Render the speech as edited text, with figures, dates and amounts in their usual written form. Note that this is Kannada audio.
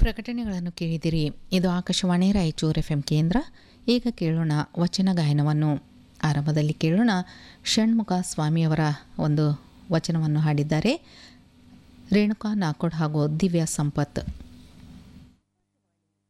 ಪ್ರಕಟಣೆಗಳನ್ನು ಕೇಳಿದಿರಿ. ಇದು ಆಕಾಶವಾಣಿ ರಾಯಚೂರು FM ಕೇಂದ್ರ. ಈಗ ಕೇಳೋಣ ವಚನ ಗಾಯನವನ್ನು. ಆರಂಭದಲ್ಲಿ ಕೇಳೋಣ ಷಣ್ಮುಖ ಸ್ವಾಮಿಯವರ ಒಂದು ವಚನವನ್ನು ಹಾಡಿದ್ದಾರೆ ರೇಣುಕಾ ನಾಕೋಡ್ ಹಾಗೂ ದಿವ್ಯಾ ಸಂಪತ್.